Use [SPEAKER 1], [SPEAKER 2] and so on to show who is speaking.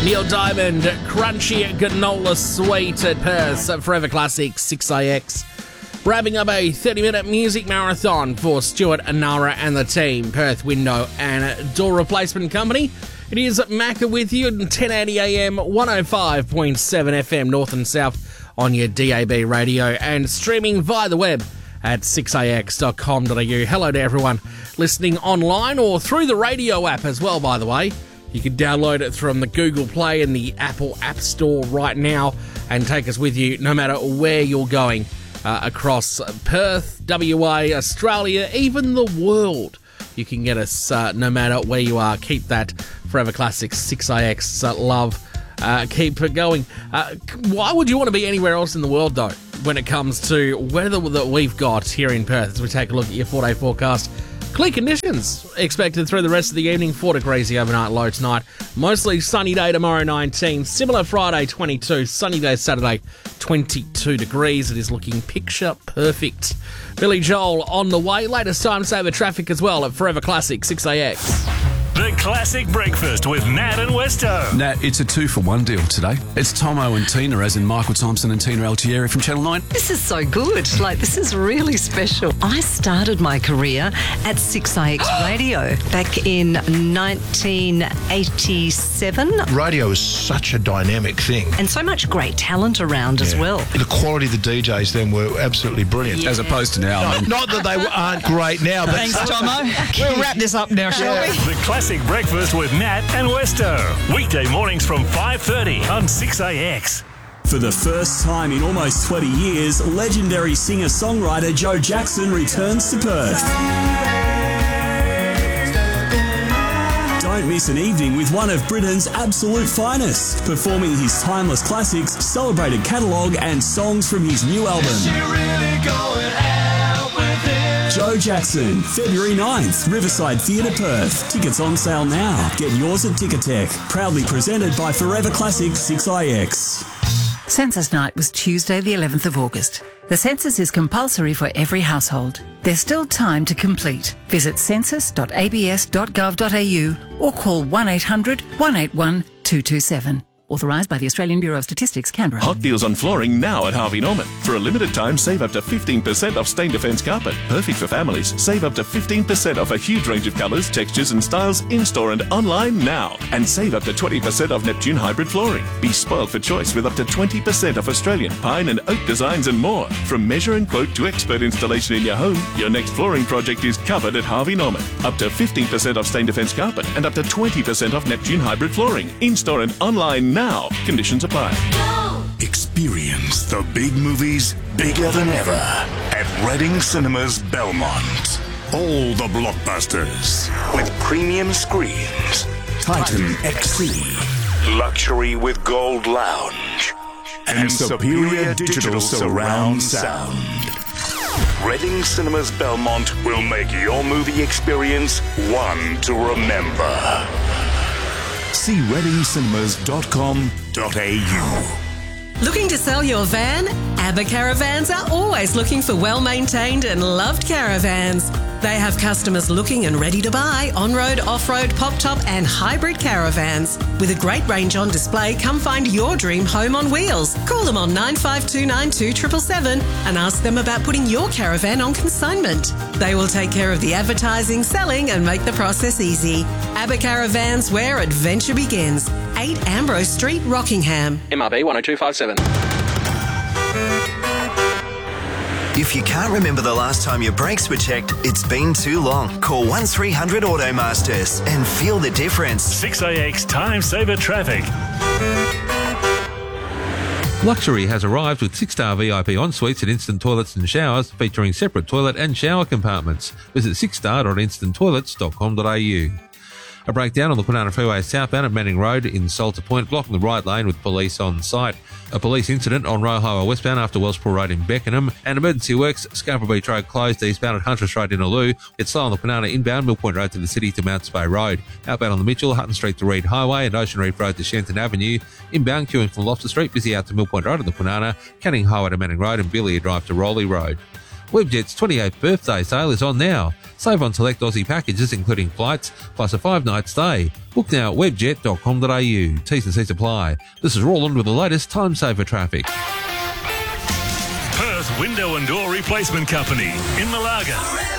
[SPEAKER 1] Neil Diamond, Crunchy Granola Sweet at Perth, Forever Classic 6AX. Wrapping up a 30-minute music marathon for Stuart, Anara and the team, Perth Window and Door Replacement Company. It is Macca with you at 1080am, 105.7 FM North and South on your DAB radio and streaming via the web at 6ax.com.au. Hello to everyone listening online or through the radio app as well, by the way. You can download it from the Google Play and the Apple App Store right now and take us with you no matter where you're going across Perth, WA, Australia, even the world. You can get us no matter where you are. Keep that Forever Classic 6AX love. Keep it going. Why would you want to be anywhere else in the world, though, when it comes to weather that we've got here in Perth? As we take a look at your 4-day forecast. Clear conditions expected through the rest of the evening. 4 degrees the overnight low tonight. Mostly sunny day tomorrow, 19. Similar Friday, 22. Sunny day Saturday, 22 degrees. It is looking picture perfect. Billy Joel on the way. Latest time saver traffic as well at Forever Classic 6AX.
[SPEAKER 2] The Classic Breakfast with Nat and Westo.
[SPEAKER 3] Nat, it's a 2-for-1 deal today. It's Tomo and Tina, as in Michael Thompson and Tina Altieri from Channel 9.
[SPEAKER 4] This is so good. This is really special. I started my career at 6AX Radio back in 1987.
[SPEAKER 5] Radio is such a dynamic thing.
[SPEAKER 4] And so much great talent around as well.
[SPEAKER 5] The quality of the DJs then were absolutely brilliant.
[SPEAKER 3] As opposed to now.
[SPEAKER 5] Not that they aren't great now, but...
[SPEAKER 6] Thanks, Tomo. We'll wrap this up now, shall we?
[SPEAKER 2] The Classic Breakfast with Nat and Westo. Weekday mornings from 5:30 on 6AX.
[SPEAKER 7] For the first time in almost 20 years, legendary singer-songwriter Joe Jackson returns to Perth. Don't miss an evening with one of Britain's absolute finest, performing his timeless classics, celebrated catalogue and songs from his new album. Joe Jackson, February 9th, Riverside Theatre, Perth. Tickets on sale now. Get yours at Ticketek. Proudly presented by Forever Classic 6IX.
[SPEAKER 8] Census night was Tuesday the 11th of August. The census is compulsory for every household. There's still time to complete. Visit census.abs.gov.au or call 1800 181 227. Authorised by the Australian Bureau of Statistics, Canberra.
[SPEAKER 9] Hot deals on flooring now at Harvey Norman. For a limited time, save up to 15% off Stain Defence carpet. Perfect for families. Save up to 15% off a huge range of colours, textures and styles in-store and online now. And save up to 20% off Neptune hybrid flooring. Be spoiled for choice with up to 20% off Australian pine and oak designs and more. From measure and quote to expert installation in your home, your next flooring project is covered at Harvey Norman. Up to 15% off Stain Defence carpet and up to 20% off Neptune hybrid flooring. In-store and online now. Conditions apply.
[SPEAKER 10] Experience the big movies bigger than ever at Reading Cinemas Belmont. All the blockbusters with premium screens. Titan XC. Luxury with Gold Lounge. And superior digital surround sound. Reading Cinemas Belmont will make your movie experience one to remember. See readingcinemas.com.au.
[SPEAKER 11] Looking to sell your van? ABBA Caravans are always looking for well-maintained and loved caravans. They have customers looking and ready to buy on-road, off-road, pop-top and hybrid caravans. With a great range on display, come find your dream home on wheels. Call them on 95292777 and ask them about putting your caravan on consignment. They will take care of the advertising, selling and make the process easy. ABBA Caravans, where adventure begins. 8 Ambrose Street, Rockingham.
[SPEAKER 1] MRB 10257.
[SPEAKER 12] If you can't remember the last time your brakes were checked, it's been too long. Call 1300 Automasters and feel the difference.
[SPEAKER 2] 6AX Time Saver Traffic.
[SPEAKER 13] Luxury has arrived with 6-star VIP en-suites and instant toilets and showers featuring separate toilet and shower compartments. Visit 6star.instanttoilets.com.au. A breakdown on the Kwinana Freeway southbound at Manning Road in Salter Point, blocking the right lane with police on site. A police incident on Royal Highway westbound after Wellspool Road in Beckenham. And emergency works, Scarborough Beach Road closed eastbound at Hunter Road in Aloo. It's slow on the Kwinana inbound, Mill Point Road to the city to Mount Spey Road. Outbound on the Mitchell, Hutton Street to Reed Highway and Ocean Reef Road to Shenton Avenue. Inbound queuing from Loftus Street, busy out to Mill Point Road on the Kwinana, Canning Highway to Manning Road and Billia Drive to Rowley Road. Webjet's 28th birthday sale is on now. Save on select Aussie packages including flights plus a 5-night stay. Book now at webjet.com.au. T's and C's apply. This is Roland with the latest time saver traffic.
[SPEAKER 2] Perth Window and Door Replacement Company in Malaga.